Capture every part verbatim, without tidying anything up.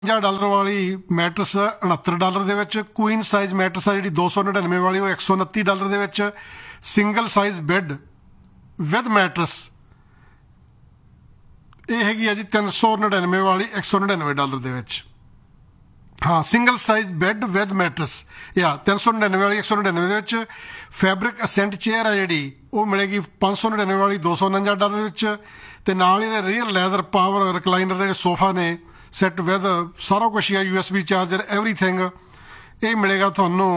ਪੰਜਾਹ ਡਾਲਰ ਵਾਲੀ ਮੈਟਰਸ ਉਣਹੱਤਰ ਡਾਲਰ ਦੇ ਵਿੱਚ, ਕੁਈਨ ਸਾਈਜ਼ ਮੈਟਰਸ ਆ ਜਿਹੜੀ ਦੋ ਸੌ ਨੜਿਨਵੇਂ ਵਾਲੀ ਉਹ ਇੱਕ ਸੌ ਉਨੱਤੀ ਡਾਲਰ ਦੇ ਵਿੱਚ, single size bed with matters ਇਹ ਹੈਗੀ ਆ ਜੀ ਤਿੰਨ ਸੌ ਨੜਿਨਵੇਂ ਵਾਲੀ ਇੱਕ ਸੌ ਨੜਿਨਵੇਂ ਡਾਲਰ ਦੇ ਵਿੱਚ। ਹਾਂ, single size bed with matters ਜਾਂ ਤਿੰਨ ਸੌ ਨੜਿਨਵੇਂ ਵਾਲੀ ਇੱਕ ਸੌ ਨੜਿਨਵੇਂ ਦੇ ਵਿੱਚ। ਫੈਬਰਿਕ ਅਸੈਂਟ ਚੇਅਰ ਆ ਜਿਹੜੀ ਉਹ ਮਿਲੇਗੀ ਪੰਜ ਸੌ ਨੜਿਨਵੇਂ ਵਾਲੀ ਦੋ ਸੌ ਉਣੰਜਾ ਡਾਲਰ ਦੇ ਵਿੱਚ, ਅਤੇ ਨਾਲ ਇਹਦੇ ਰੀਅਲ ਲੈਦਰ ਪਾਵਰ ਰਿਕਲਾਈਨਰ ਦੇ ਜਿਹੜੇ ਸੋਫਾ ਨੇ ਸੈੱਟ ਵਿਦ ਸਾਰਾ ਕੁਛ ਹੀ ਆ, U S B charger everything, ਇਹ ਮਿਲੇਗਾ ਤੁਹਾਨੂੰ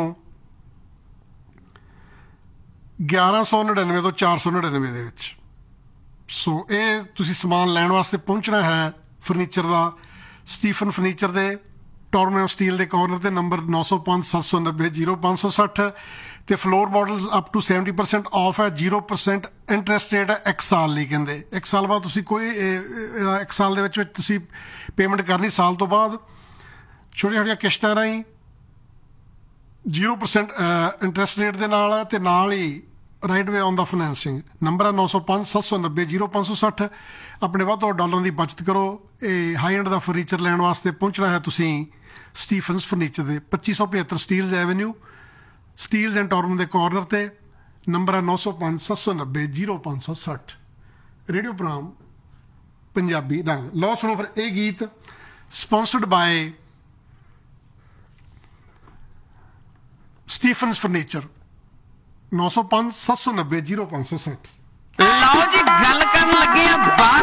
ਗਿਆਰਾਂ ਸੌ ਨੜਿਨਵੇਂ ਤੋਂ ਚਾਰ ਸੌ ਨੜਿਨਵੇਂ ਦੇ ਵਿੱਚ। ਸੋ ਇਹ ਤੁਸੀਂ ਸਮਾਨ ਲੈਣ ਵਾਸਤੇ ਪਹੁੰਚਣਾ ਹੈ ਫਰਨੀਚਰ ਦਾ ਸਟੀਫਨ ਫਰਨੀਚਰ ਦੇ ਟੋਰਨਮ ਸਟੀਲ ਦੇ ਕਾਰਨਰ 'ਤੇ, ਨੰਬਰ ਨੌ ਸੌ ਪੰਜ ਸੱਤ ਸੌ ਨੱਬੇ ਜ਼ੀਰੋ ਪੰਜ ਸੌ ਸੱਠ, ਅਤੇ floor models up to seventy percent off ਹੈ, ਜ਼ੀਰੋ ਪਰਸੈਂਟ ਇੰਟਰਸਟ ਰੇਟ ਹੈ ਇੱਕ ਸਾਲ ਲਈ। ਕਹਿੰਦੇ ਇੱਕ ਸਾਲ ਬਾਅਦ ਤੁਸੀਂ ਕੋਈ ਇਹਦਾ ਇੱਕ ਸਾਲ ਦੇ ਵਿੱਚ ਵਿੱਚ ਤੁਸੀਂ ਪੇਮੈਂਟ ਕਰਨੀ, ਸਾਲ ਤੋਂ ਬਾਅਦ ਛੋਟੀਆਂ ਛੋਟੀਆਂ ਕਿਸ਼ਤਾਂ ਰਾਹੀਂ ਜ਼ੀਰੋ ਪਰਸੈਂਟ ਇੰਟਰਸਟ ਰੇਟ ਦੇ ਨਾਲ, ਅਤੇ ਨਾਲ ਹੀ right way on the financing. Number ਹੈ ਨੌ ਸੌ ਪੰਜ ਸੱਤ ਸੌ ਨੱਬੇ ਜ਼ੀਰੋ ਪੰਜ ਸੌ ਸੱਠ। ਆਪਣੇ ਵੱਧ ਤੋਂ ਵੱਧ ਡਾਲਰਾਂ ਦੀ ਬਚਤ ਕਰੋ। ਇਹ ਹਾਈ ਐਂਡ ਦਾ ਫਰਨੀਚਰ ਲੈਣ ਵਾਸਤੇ ਪਹੁੰਚਣਾ ਹੈ ਤੁਸੀਂ ਸਟੀਫਨਸ ਫਰਨੀਚਰ ਦੇ ਪੱਚੀ ਸੌ ਪਝੱਤਰ ਸਟੀਲਜ਼ ਐਵੇਨਿਊ, ਸਟੀਲਜ਼ ਐਂਡ ਟੋਰਨਮ ਦੇ ਕਾਰਨਰ 'ਤੇ। ਨੰਬਰ ਹੈ ਨੌ ਸੌ ਪੰਜ ਸੱਤ ਸੌ ਨੱਬੇ ਜ਼ੀਰੋ ਪੰਜ ਸੌ ਸੱਠ। Radio programme Punjabi ਦੰਗ। ਲਓ ਸੁਣੋ ਫਿਰ ਇਹ ਗੀਤ ਸਪੋਂਸਰਡ ਬਾਏ ਸਟੀਫਨਸ ਫਰਨੀਚਰ, ਨੌ ਸੌ ਪੰਜ ਸੱਤ ਸੌ ਨੱਬੇ ਜ਼ੀਰੋ ਪੰਜ ਸੌ ਸੱਠ। ਲਓ ਜੀ ਗੱਲ ਕਰਨ ਲੱਗੇ ਆ ਬਾਹਰ